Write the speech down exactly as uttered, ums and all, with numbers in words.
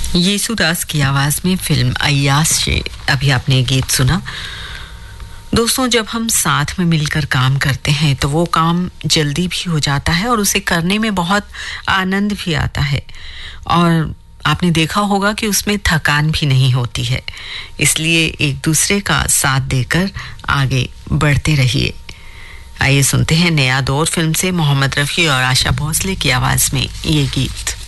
येसुदास की आवाज में फिल्म अय्याज से अभी आपने गीत सुना। दोस्तों, जब हम साथ में मिलकर काम करते हैं तो वो काम जल्दी भी हो जाता है और उसे करने में बहुत आनंद भी आता है और आपने देखा होगा कि उसमें थकान भी नहीं होती है। इसलिए एक दूसरे का साथ देकर आगे बढ़ते रहिए। आइए सुनते हैं नया दौर फिल्म से मोहम्मद रफ़ी और आशा भोसले की आवाज में ये गीत।